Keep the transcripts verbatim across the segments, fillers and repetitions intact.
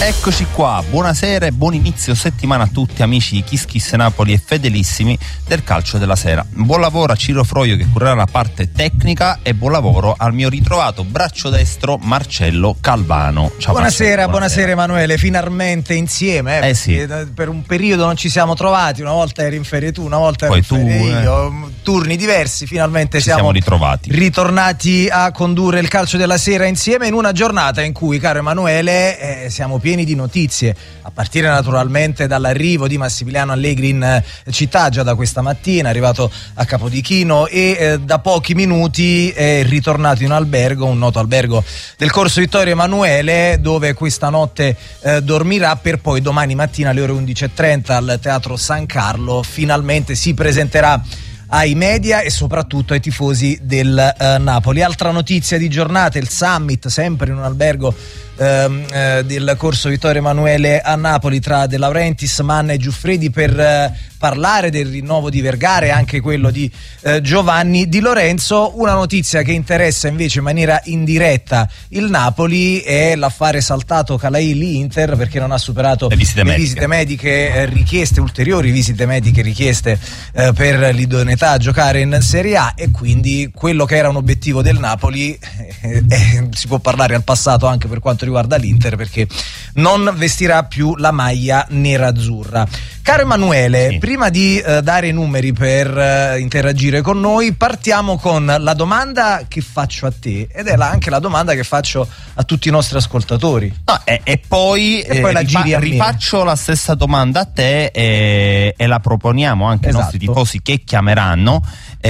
Eccoci qua, buonasera e buon inizio settimana a tutti amici di Kiss Kiss Napoli e fedelissimi del calcio della sera. Buon lavoro a Ciro Froio che curerà la parte tecnica e buon lavoro al mio ritrovato braccio destro Marcello Calvano. Ciao buonasera, Marcello, buonasera, buonasera Emanuele, finalmente insieme. Eh, eh sì. Per un periodo non ci siamo trovati, una volta eri in ferie tu, una volta ero Poi in ferie tu, io, eh. turni diversi, finalmente ci siamo, siamo ritrovati. ritornati a condurre il calcio della sera insieme in una giornata in cui, caro Emanuele, eh, siamo pieni di notizie, a partire naturalmente dall'arrivo di Massimiliano Allegri in eh, città già da questa mattina, arrivato a Capodichino e eh, da pochi minuti è ritornato in albergo, un noto albergo del Corso Vittorio Emanuele, dove questa notte eh, dormirà per poi domani mattina alle ore undici e trenta al Teatro San Carlo finalmente si presenterà ai media e soprattutto ai tifosi del eh, Napoli. Altra notizia di giornata, il summit sempre in un albergo ehm, eh, del Corso Vittorio Emanuele a Napoli tra De Laurentiis, Manna e Giuffredi per eh, parlare del rinnovo di Vergara e anche quello di eh, Giovanni Di Lorenzo. Una notizia che interessa invece in maniera indiretta il Napoli è l'affare saltato Calailli-Inter, perché non ha superato le visite le mediche, visite mediche eh, richieste, ulteriori visite mediche richieste eh, per l'idoneità a giocare in Serie A, e quindi quello che era un obiettivo del Napoli eh, eh, si può parlare al passato anche per quanto riguarda l'Inter, perché non vestirà più la maglia nerazzurra. Caro Emanuele, sì. prima di eh, dare i numeri per eh, interagire con noi, partiamo con la domanda che faccio a te ed è la, anche la domanda che faccio a tutti i nostri ascoltatori. No, e, e poi, e poi eh, la rifa- giri a me. rifaccio la stessa domanda a te e, e la proponiamo anche Esatto. ai nostri tifosi che chiameranno,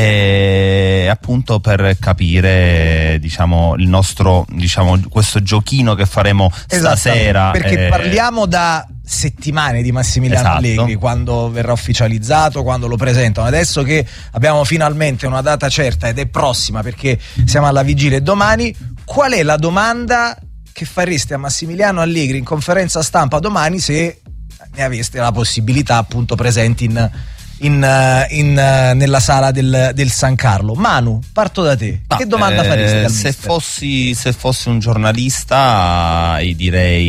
eh, appunto per capire, diciamo, il nostro, diciamo, questo giochino che faremo stasera. Perché eh, parliamo da settimane di Massimiliano esatto. Allegri, quando verrà ufficializzato, quando lo presentano. Adesso che abbiamo finalmente una data certa ed è prossima, perché siamo alla vigilia domani, qual è la domanda che fareste a Massimiliano Allegri in conferenza stampa domani, se ne aveste la possibilità, appunto presenti in, in, in, nella sala del, del San Carlo? Manu, parto da te. No, che domanda eh, faresti al se mister? fossi, se fossi un giornalista, gli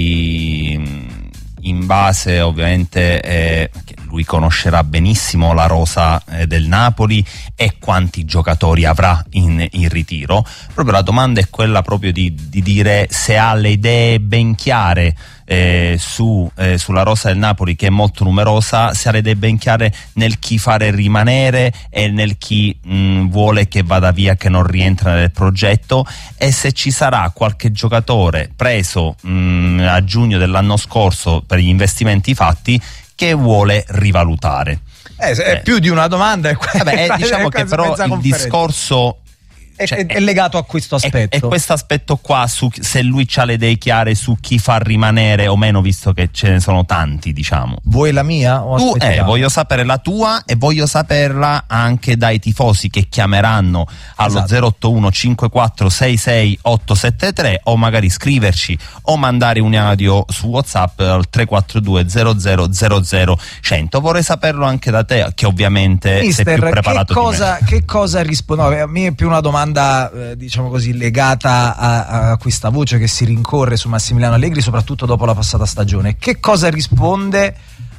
direi, in base ovviamente eh, che lui conoscerà benissimo la rosa eh, del Napoli e quanti giocatori avrà in, in ritiro, proprio la domanda è quella proprio di, di dire se ha le idee ben chiare eh, su, eh, sulla rosa del Napoli, che è molto numerosa, se ha le idee ben chiare nel chi fare rimanere e nel chi mh, vuole che vada via, che non rientra nel progetto, e se ci sarà qualche giocatore preso mh, a giugno dell'anno scorso per gli investimenti fatti che vuole rivalutare. Eh, è eh. più di una domanda. È Vabbè, diciamo che però il discorso è, cioè, è legato a questo aspetto. E questo aspetto qua, su se lui ha le idee chiare su chi fa rimanere o meno, visto che ce ne sono tanti, diciamo. Vuoi la mia? O tu, eh, voglio sapere la tua e voglio saperla anche dai tifosi che chiameranno allo esatto. zero otto uno cinque quattro sei sei otto sette tre, o magari scriverci o mandare un audio su WhatsApp al tre quattro due zero zero zero zero cento. Vorrei saperlo anche da te, che ovviamente Mister, sei più preparato che cosa, di me. Che cosa rispondo? No, a me è più una domanda Eh, diciamo così legata a, a questa voce che si rincorre su Massimiliano Allegri, soprattutto dopo la passata stagione. Che cosa risponde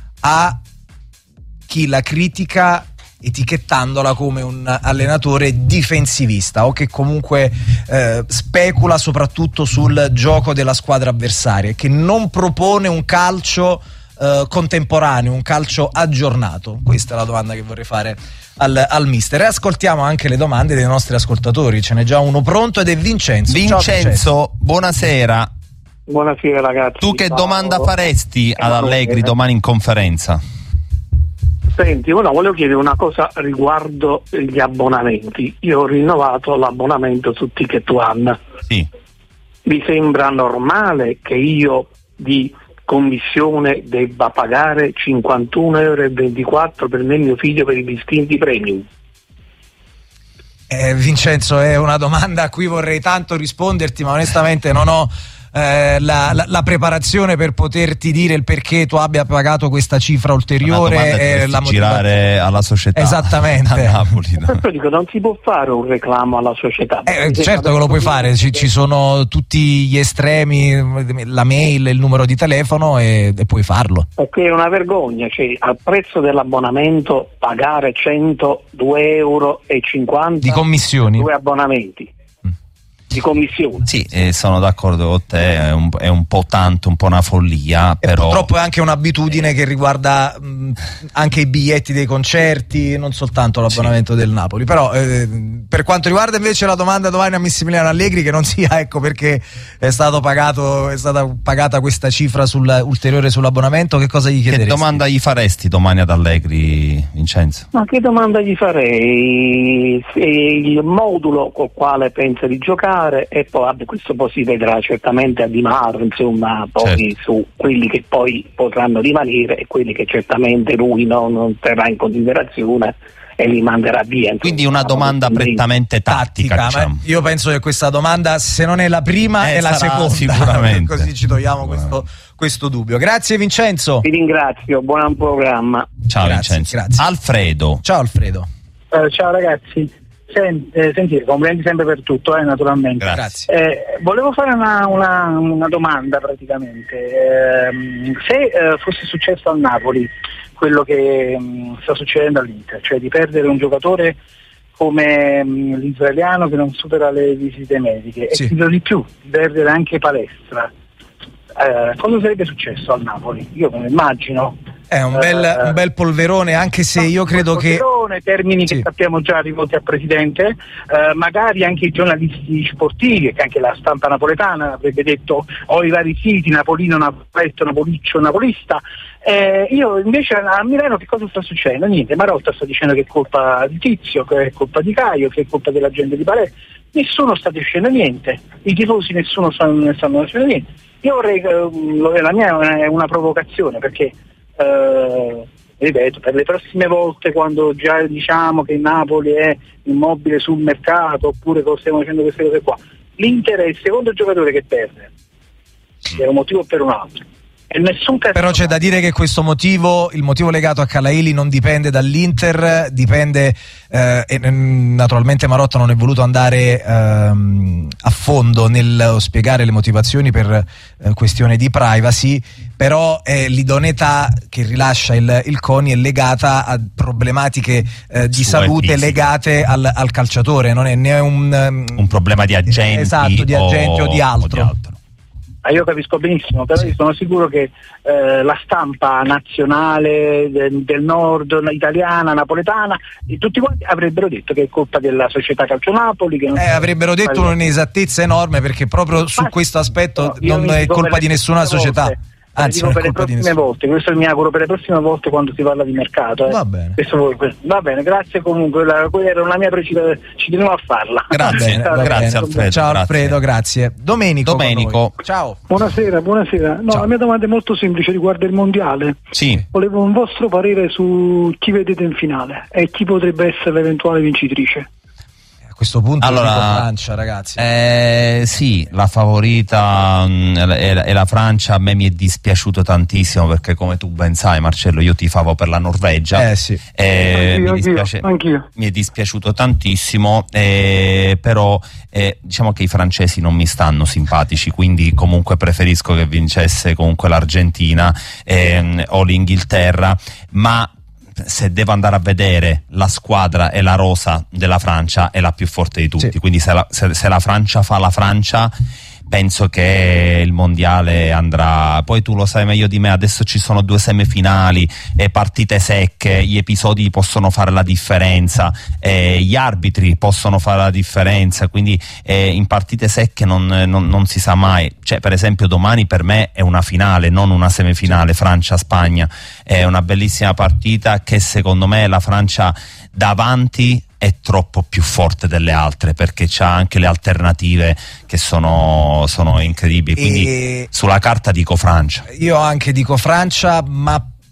a chi la critica etichettandola come un allenatore difensivista, o che comunque eh, specula soprattutto sul gioco della squadra avversaria, che non propone un calcio eh, contemporaneo, un calcio aggiornato? Questa è la domanda che vorrei fare Al, al mister. E ascoltiamo anche le domande dei nostri ascoltatori. Ce n'è già uno pronto ed è Vincenzo. Vincenzo, Ciao, Vincenzo. buonasera. Buonasera ragazzi. Tu che Ciao. domanda faresti ad Allegri domani in conferenza? Senti, ora volevo chiedere una cosa riguardo gli abbonamenti. Io ho rinnovato l'abbonamento su Ticket One. Sì. Vi sembra normale che io di commissione debba pagare cinquantuno euro e ventiquattro per me e mio figlio per i distinti premium? Eh, Vincenzo, è una domanda a cui vorrei tanto risponderti, ma onestamente non ho eh, la, la, la preparazione per poterti dire il perché tu abbia pagato questa cifra ulteriore e la girare alla società. Esattamente. A Napoli, no? Dico, non si può fare un reclamo alla società. Eh, certo che lo puoi fare, ci, ci sono tutti gli estremi, la mail, il numero di telefono e, e puoi farlo. Perché è una vergogna, cioè al prezzo dell'abbonamento pagare centodue euro e cinquanta di commissioni, due abbonamenti mm. di commissione. Sì, eh, sono d'accordo con te, è un, è un po' tanto, un po' una follia, e però purtroppo è anche un'abitudine eh. che riguarda mh, anche i biglietti dei concerti, non soltanto l'abbonamento sì. del Napoli. Però eh, per quanto riguarda invece la domanda domani a Massimiliano Allegri, che non sia ecco perché è stato pagato, è stata pagata questa cifra sul, ulteriore sull'abbonamento, che cosa gli chiederesti? Che domanda gli faresti domani ad Allegri, Vincenzo? Ma che domanda gli farei? Il modulo col quale pensa di giocare, e poi vabbè, questo poi si vedrà certamente a Di Mauro, insomma, poi certo. su quelli che poi potranno rimanere e quelli che certamente lui non, non terrà in considerazione e li manderà via. Quindi una domanda prettamente tattica, tattica diciamo. Io penso che questa domanda, se non è la prima, eh, è la seconda, sicuramente. Così ci togliamo questo, questo dubbio. Grazie Vincenzo. Ti ringrazio, buon programma. Ciao grazie, Vincenzo. Grazie. Alfredo. Ciao Alfredo. Uh, ciao ragazzi. Senti, eh, sentite, complimenti sempre per tutto, eh, naturalmente. Grazie. Eh, volevo fare una, una, una domanda praticamente. Eh, se eh, fosse successo al Napoli quello che mh, sta succedendo all'Inter, cioè di perdere un giocatore come mh, l'israeliano che non supera le visite mediche, sì. e ti di più, di perdere anche Palestra, eh, cosa sarebbe successo al Napoli? Io me lo immagino. È un bel, uh, un bel polverone, anche se io credo che... Polverone, termini sì. che sappiamo già rivolti al Presidente, uh, magari anche i giornalisti sportivi, che anche la stampa napoletana avrebbe detto, o i vari siti, Napolino, Napoletto, Napoliccio, Napolista. Eh, io invece a Milano che cosa sta succedendo? Niente, Marotta sta dicendo che è colpa di Tizio, che è colpa di Caio, che è colpa della gente di Palestra. Nessuno sta dicendo niente, i tifosi nessuno stanno, stanno dicendo niente. Io vorrei, eh, la mia è una provocazione, perché Uh, ripeto, per le prossime volte, quando già diciamo che il Napoli è immobile sul mercato, oppure stiamo facendo queste cose qua, l'Inter è il secondo giocatore che perde per un motivo o per un altro, e nessun caso. Però c'è da dire che questo motivo, il motivo legato a Calaili, non dipende dall'Inter, dipende eh, e naturalmente Marotta non è voluto andare ehm, a fondo nel spiegare le motivazioni per eh, questione di privacy, però eh, l'idoneità che rilascia il, il CONI è legata a problematiche eh, di Sua salute fisica. legate al, al calciatore, non è né un, um, un problema di agenti, esatto, di agenti o, o, di altro. O di altro. Ah, io capisco benissimo, però io sono sicuro che eh, la stampa nazionale del, del nord, italiana, napoletana, e tutti quanti avrebbero detto che è colpa della società Calcio Napoli, che non eh, avrebbero detto un'inesattezza enorme, perché proprio su Ma, questo aspetto no, non è colpa di nessuna società. Volte. Anzi, dico per le prossime volte, questo mi auguro per le prossime volte quando si parla di mercato. Eh. Va bene. Questo, va bene, grazie comunque, la, quella era una mia precisa, ci tenevo a farla. Grazie, bene, grazie bene. Alfredo. Ciao grazie. Alfredo, grazie. Domenico. Domenico. Ciao. Buonasera, buonasera. No, Ciao. La mia domanda è molto semplice, riguarda il mondiale. Sì. Volevo un vostro parere su chi vedete in finale e chi potrebbe essere l'eventuale vincitrice. A questo punto allora, dico Francia, ragazzi. Eh, sì, la favorita mh, è, è la Francia. A me mi è dispiaciuto tantissimo, perché come tu ben sai, Marcello, io tifavo per la Norvegia. Eh sì. Eh, anch'io, mi, dispiace, anch'io. mi è dispiaciuto tantissimo, eh, però eh, diciamo che i francesi non mi stanno simpatici, quindi comunque preferisco che vincesse comunque l'Argentina eh, o l'Inghilterra, ma se devo andare a vedere la squadra e la rosa della Francia è la più forte di tutti, sì. Quindi se la, se, se la Francia fa la Francia, penso che il mondiale andrà. Poi tu lo sai meglio di me, adesso ci sono due semifinali e partite secche, gli episodi possono fare la differenza, eh, gli arbitri possono fare la differenza, quindi eh, in partite secche non, non, non si sa mai. Cioè, per esempio domani per me è una finale, non una semifinale, Francia-Spagna, è una bellissima partita che secondo me la Francia davanti è troppo più forte delle altre, perché c'ha anche le alternative che sono, sono incredibili, quindi e... sulla carta dico Francia. Io anche dico Francia, ma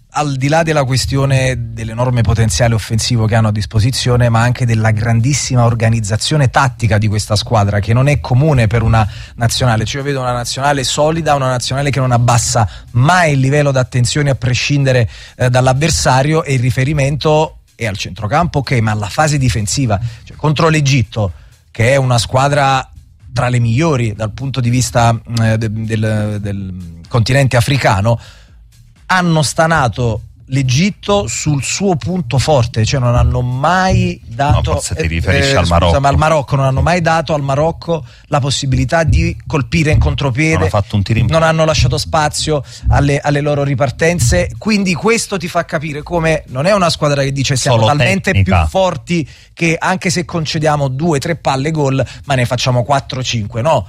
al di là della questione dell'enorme potenziale offensivo che hanno a disposizione, ma anche della grandissima organizzazione tattica di questa squadra, che non è comune per una nazionale. Cioè, io vedo una nazionale solida, una nazionale che non abbassa mai il livello d'attenzione a prescindere eh, dall'avversario, e il riferimento è al centrocampo, ok, ma alla fase difensiva. Cioè, contro l'Egitto, che è una squadra tra le migliori dal punto di vista eh, de- del, del continente africano, hanno stanato l'Egitto sul suo punto forte, cioè non hanno mai dato, no, forse ti riferisci eh, al Marocco. Scusa, ma al Marocco non hanno mai dato al Marocco la possibilità di colpire in contropiede, hanno fatto un tiro in... non hanno lasciato spazio alle, alle loro ripartenze, quindi questo ti fa capire come non è una squadra che dice siamo Solo talmente tecnica. più forti che anche se concediamo due tre palle gol, ma ne facciamo quattro cinque, no.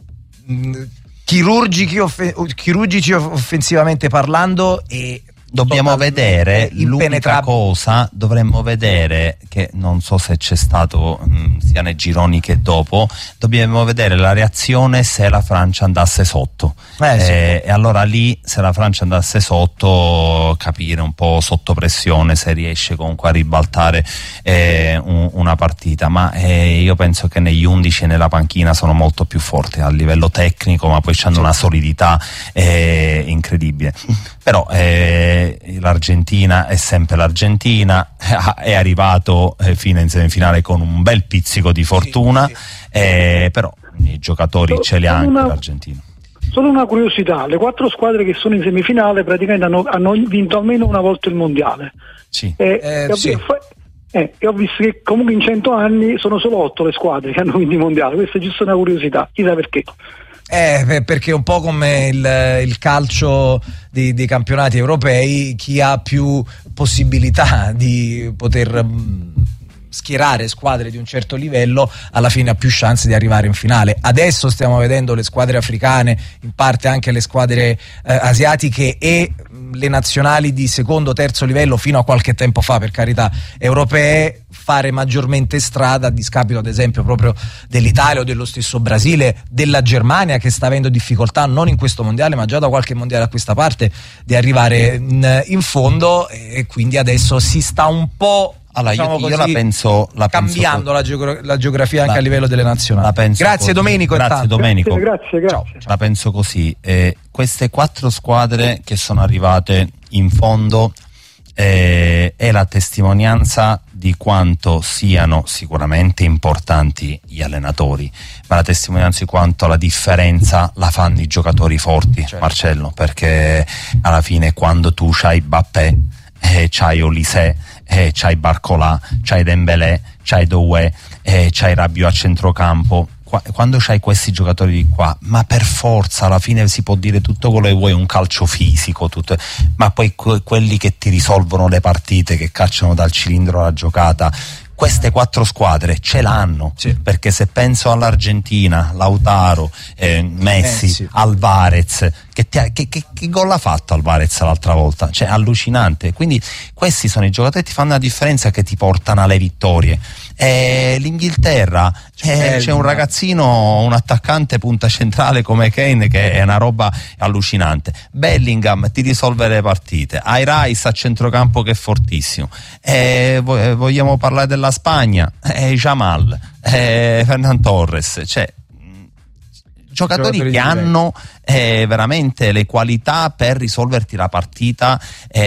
Mm, chirurgici, off- chirurgici offensivamente parlando, e dobbiamo vedere l'unica impenetrabile. cosa, dovremmo vedere che non so se c'è stato mh, sia nei gironi che dopo, dobbiamo vedere la reazione se la Francia andasse sotto, eh, sì. eh, e allora lì, se la Francia andasse sotto, capire un po' sotto pressione se riesce comunque a ribaltare eh, un, una partita, ma eh, io penso che negli undici e nella panchina sono molto più forti a livello tecnico, ma poi hanno sì. una solidità eh, incredibile. Però eh, l'Argentina è sempre l'Argentina, è arrivato eh, fino in semifinale con un bel pizzico di fortuna, sì, sì. Eh, però i giocatori so, ce li ha anche una, l'Argentina. Solo una curiosità: le quattro squadre che sono in semifinale praticamente hanno, hanno vinto almeno una volta il mondiale. Sì. Eh, eh, e, sì. Ho, eh, e ho visto che comunque in cento anni sono solo otto le squadre che hanno vinto il mondiale. Questa è giusto una curiosità, chissà perché. Eh, perché un po' come il, il calcio dei, dei campionati europei, chi ha più possibilità di poter mh, schierare squadre di un certo livello alla fine ha più chance di arrivare in finale. Adesso stiamo vedendo le squadre africane, in parte anche le squadre eh, asiatiche e mh, le nazionali di secondo, terzo livello, fino a qualche tempo fa, per carità, europee, fare maggiormente strada, a discapito ad esempio proprio dell'Italia o dello stesso Brasile, della Germania, che sta avendo difficoltà non in questo mondiale ma già da qualche mondiale a questa parte di arrivare in, in fondo, e quindi adesso si sta un po', allora, diciamo io, così, io la penso la cambiando penso, la, geogra- la geografia anche la, a livello delle nazionali. La penso grazie così. Domenico. Grazie Domenico. Grazie, grazie, grazie. Ciao. La penso così, eh, queste quattro squadre che sono arrivate in fondo eh, è la testimonianza di quanto siano sicuramente importanti gli allenatori, ma la testimonianza di quanto la differenza la fanno i giocatori forti, certo. Marcello, perché alla fine quando tu c'hai Mbappé, eh, c'hai Olise, eh, c'hai Barcola, c'hai Dembélé, c'hai Doué, eh, c'hai Rabiot a centrocampo, Qua, quando c'hai questi giocatori di qua, ma per forza alla fine si può dire tutto quello che vuoi, un calcio fisico, tutto, ma poi que- quelli che ti risolvono le partite, che cacciano dal cilindro la giocata, queste quattro squadre ce l'hanno, sì. Perché se penso all'Argentina, Lautaro, eh, Messi, eh, sì. Alvarez, che, ti ha, che, che, che gol ha fatto Alvarez l'altra volta? Cioè, allucinante. Quindi questi sono i giocatori che ti fanno la differenza, che ti portano alle vittorie. Eh, L'Inghilterra, eh, c'è un ragazzino, un attaccante punta centrale come Kane, che è una roba allucinante. Bellingham ti risolve le partite, hai Rice a centrocampo che è fortissimo. Eh, vogliamo parlare della Spagna, eh, Jamal, eh, Fernan Torres, cioè giocatori, giocatori che hanno eh, veramente le qualità per risolverti la partita.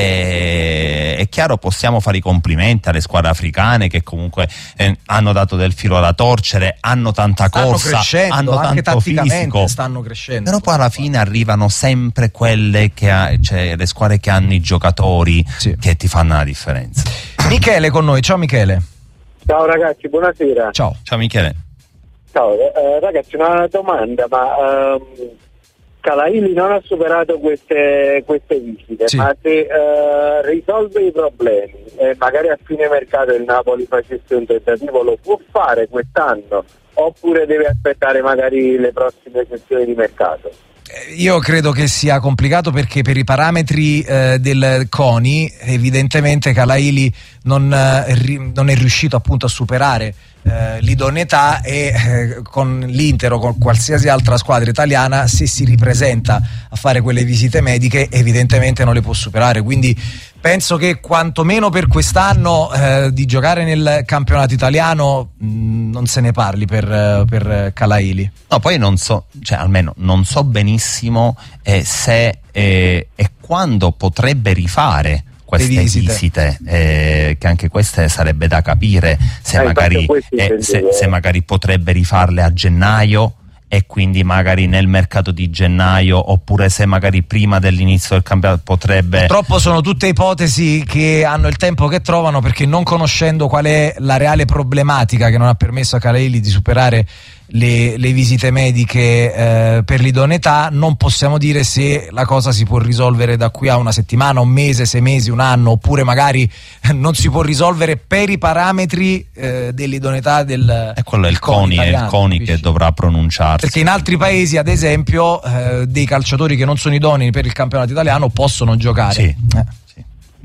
Eh, è chiaro, possiamo fare i complimenti alle squadre africane che comunque eh, hanno dato del filo da torcere, hanno tanta stanno corsa, crescendo, hanno anche tanto fisico, stanno crescendo. Però poi alla fine arrivano sempre quelle che ha, cioè le squadre che hanno i giocatori, sì, che ti fanno la differenza. Michele con noi, ciao Michele. Ciao ragazzi, buonasera. Ciao. Ciao Michele. Ciao, eh, ragazzi, una domanda, ma ehm, Calaili non ha superato queste, queste visite, sì, ma se eh, risolve i problemi e magari a fine mercato il Napoli facesse un tentativo, lo può fare quest'anno oppure deve aspettare magari le prossime sessioni di mercato? Io credo che sia complicato, perché per i parametri eh, del CONI evidentemente Calaili non, eh, ri, non è riuscito appunto a superare eh, l'idoneità e eh, con l'Inter o con qualsiasi altra squadra italiana, se si ripresenta a fare quelle visite mediche evidentemente non le può superare, quindi penso che quantomeno per quest'anno eh, di giocare nel campionato italiano mh, non se ne parli per, per Calaili. No, poi non so, cioè almeno non so benissimo eh, se eh, e quando potrebbe rifare queste visite, visite eh, che anche queste sarebbe da capire se, eh, magari, eh, se, se magari potrebbe rifarle a gennaio e quindi magari nel mercato di gennaio, oppure se magari prima dell'inizio del campionato potrebbe... Purtroppo sono tutte ipotesi che hanno il tempo che trovano, perché non conoscendo qual è la reale problematica che non ha permesso a Calaili di superare le, le visite mediche eh, per l'idoneità, non possiamo dire se la cosa si può risolvere da qui a una settimana, un mese, sei mesi, un anno, oppure magari non si può risolvere per i parametri eh, dell'idoneità del... E quello è il CONI, è il CONI che dovrà pronunciarsi. Perché in altri paesi, ad esempio, eh, dei calciatori che non sono idonei per il campionato italiano possono giocare. Sì. Eh. Sì.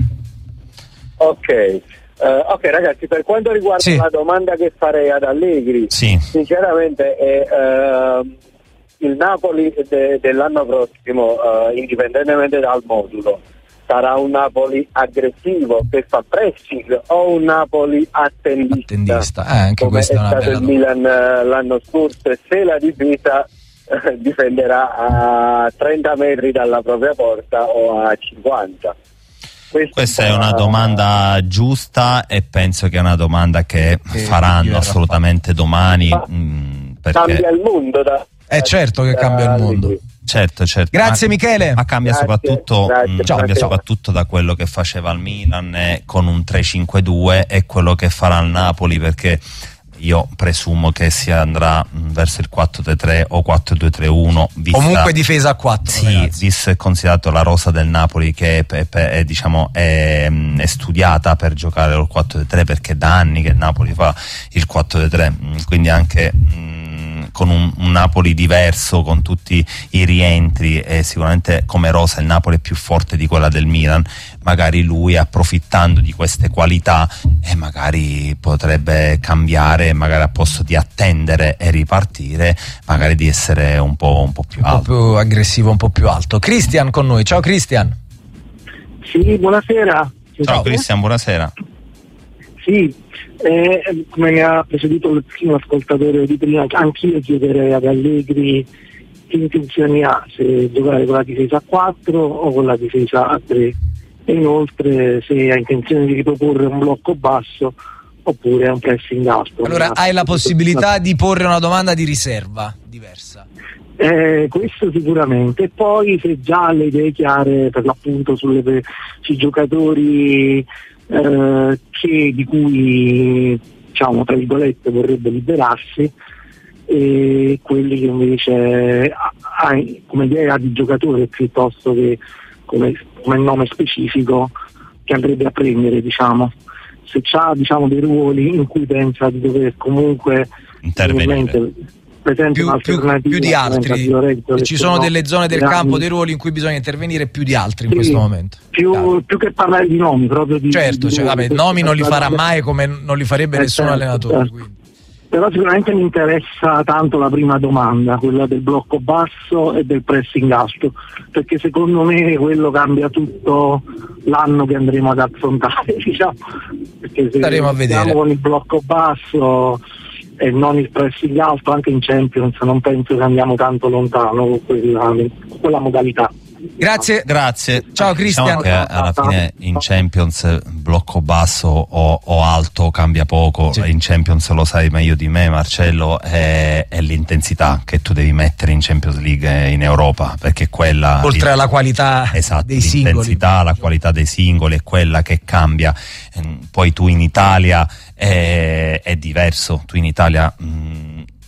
Ok. Uh, ok ragazzi, per quanto riguarda sì. la domanda che farei ad Allegri, sì. sinceramente è uh, il Napoli de- dell'anno prossimo, uh, indipendentemente dal modulo, sarà un Napoli aggressivo che fa pressing o un Napoli attendista, attendista. Eh, anche come è è una stato il Milan uh, l'anno scorso, e se la difesa uh, difenderà a trenta metri dalla propria porta o a cinquanta. Questa è una domanda giusta e penso che è una domanda che, che faranno assolutamente domani. Mh, perché... Cambia il mondo. Da... È certo che cambia il mondo. Certo, certo. Grazie ma, Michele. Ma cambia grazie, soprattutto, grazie, mh, grazie. cambia soprattutto da quello che faceva il Milan eh, con un tre cinque due e quello che farà il Napoli, perché io presumo che si andrà mh, verso il quattro tre tre o quattro due tre uno, vista, comunque difesa a quattro, sì, visto e considerato la rosa del Napoli che è, è, è, diciamo, è, è studiata per giocare il quattro tre tre, perché da anni che il Napoli fa il quattro tre tre, quindi anche mh, con un, un Napoli diverso, con tutti i rientri, e sicuramente come rosa il Napoli è più forte di quella del Milan, magari lui, approfittando di queste qualità, e magari potrebbe cambiare, magari a posto di attendere e ripartire, magari di essere un po', un po' più un alto, po' più aggressivo, un po' più alto. Cristian con noi, ciao Cristian. Sì, buonasera. Ciao Cristian, buonasera. Sì, eh, come mi ha precedito il primo ascoltatore di prima, anch'io chiederei ad Allegri che intenzioni ha, se giocare con la difesa a quattro o con la difesa a tre, e inoltre se ha intenzione di riproporre un blocco basso oppure un pressing alto. Allora hai la possibilità di porre una domanda di riserva diversa. Eh, questo sicuramente, e poi se già ha le idee chiare per l'appunto sulle, sui giocatori eh, che, di cui, diciamo, tra virgolette vorrebbe liberarsi, e quelli che invece ha, ha come idea di giocatore piuttosto che come, come nome specifico che andrebbe a prendere, diciamo, se c'ha, diciamo, dei ruoli in cui pensa di dover comunque intervenire più, più, più di altri, ci sono delle zone del campo, dei ruoli in cui bisogna intervenire più di altri in sì, questo momento. Più, più che parlare di nomi, proprio di certo, di cioè, vabbè, nomi non li farà mai, come non li farebbe eh, nessun certo, allenatore. Certo. Però sicuramente mi interessa tanto la prima domanda, quella del blocco basso e del pressing alto, perché secondo me quello cambia tutto l'anno che andremo ad affrontare, diciamo, perché se staremo a vedere con il blocco basso e non il pressing alto, anche in Champions non penso che andiamo tanto lontano con quella, con quella modalità. Grazie, grazie. Ciao Cristian. Diciamo che alla fine in Champions blocco basso o, o alto cambia poco. Sì. In Champions lo sai meglio di me, Marcello, è, è l'intensità che tu devi mettere in Champions League in Europa, perché quella, oltre alla qualità, esatto, dei singoli, l'intensità, la qualità dei singoli è quella che cambia. Poi tu in Italia è, è diverso, tu in Italia mh,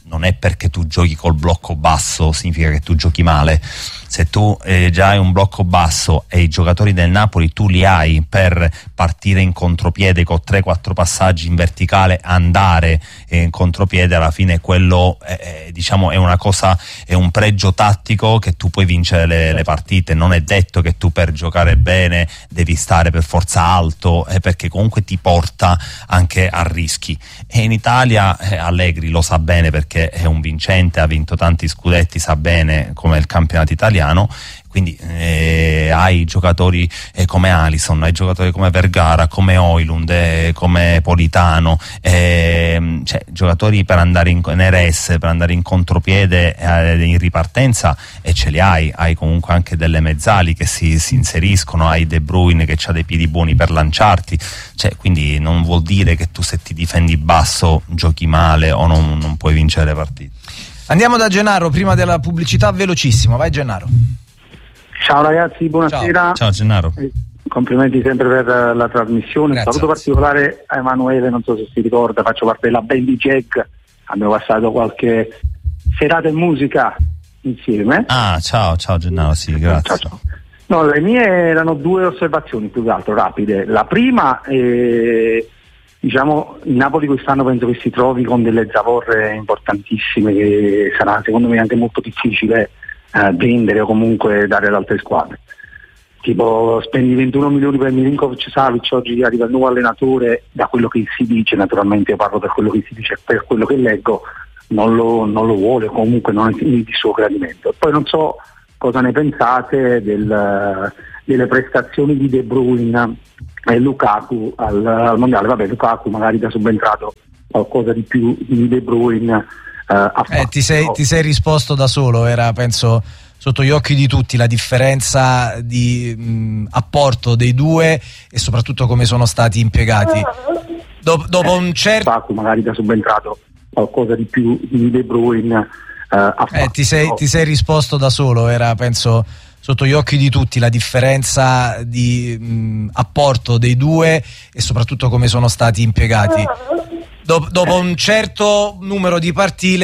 non è perché tu giochi col blocco basso significa che tu giochi male. Se tu eh, già hai un blocco basso e i giocatori del Napoli tu li hai per partire in contropiede con tre quattro passaggi in verticale, andare eh, in contropiede, alla fine quello eh, diciamo è una cosa, è un pregio tattico che tu puoi vincere le, le partite. Non è detto che tu per giocare bene devi stare per forza alto, eh, perché comunque ti porta anche a rischi. E in Italia eh, Allegri lo sa bene perché è un vincente, ha vinto tanti scudetti, sa bene come il campionato italiano, quindi eh, hai giocatori eh, come Alisson, hai giocatori come Vergara, come Højlund, eh, come Politano, eh, cioè giocatori per andare in Neres, per andare in contropiede eh, in ripartenza, e ce li hai. Hai comunque anche delle mezzali che si, si inseriscono, hai De Bruyne che ha dei piedi buoni per lanciarti, cioè, quindi non vuol dire che tu se ti difendi basso giochi male o non, non puoi vincere le partite. Andiamo da Gennaro prima della pubblicità, velocissimo, vai Gennaro. Ciao ragazzi, buonasera. Ciao, Ciao Gennaro. Eh, complimenti sempre per la trasmissione. Grazie. Un saluto particolare a Emanuele, non so se si ricorda, faccio parte della band di Jack, abbiamo passato qualche serata in musica insieme. Ah, ciao, ciao Gennaro, sì, grazie. Ciao, ciao. No, le mie erano due osservazioni più che altro rapide. La prima è, diciamo, il Napoli quest'anno penso che si trovi con delle zavorre importantissime che sarà secondo me anche molto difficile eh, vendere o comunque dare ad altre squadre. Tipo spendi ventuno milioni per Milinkovic Savic, oggi arriva il nuovo allenatore, da quello che si dice, naturalmente io parlo per quello che si dice e per quello che leggo, non lo, non lo vuole, comunque non è di suo gradimento. Poi non so cosa ne pensate del, delle prestazioni di De Bruyne e Lukaku al, al mondiale. Vabbè, Lukaku magari da subentrato qualcosa di più di De Bruyne eh, ha fatto. Eh, ti, sei, ti sei risposto da solo, era penso sotto gli occhi di tutti la differenza di mh, apporto dei due e soprattutto come sono stati impiegati. Dop- dopo eh, un certo Lukaku magari da subentrato qualcosa di più di De Bruyne eh, ha fatto. Eh, ti, sei, ti sei risposto da solo, era penso sotto gli occhi di tutti la differenza di mh, apporto dei due e soprattutto come sono stati impiegati. Dop- dopo un certo numero di partite